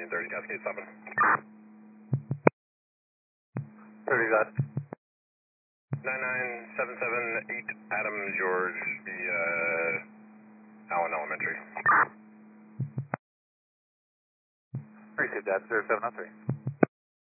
Union 30 Cascade 7. 30 got 99778 Adam George, the Allen Elementary. Appreciate that, 0703.